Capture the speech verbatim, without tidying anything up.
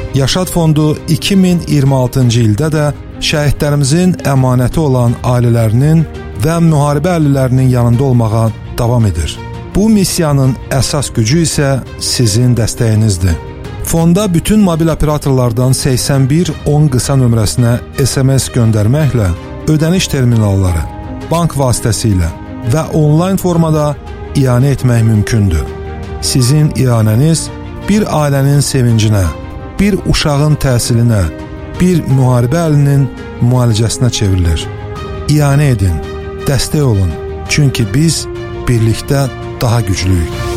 Yaşad Fondu iki min iyirmi altıncı ildə də şəhidlərimizin əmanəti olan ailələrinin və müharibə əhlilərinin yanında olmağa davam edir. Bu missiyanın əsas gücü isə sizin dəstəyinizdir. Fonda bütün mobil operatorlardan səksən bir on qısa nömrəsinə S M S göndərməklə ödəniş terminalları, bank vasitəsilə və onlayn formada ianə etmək mümkündür. Sizin ianəniz bir ailənin sevincinə, bir uşağın təhsilinə, bir müharibə əlinin müalicəsinə çevrilir. İanə edin, dəstək olun, çünki biz birlikdə daha güclüyük.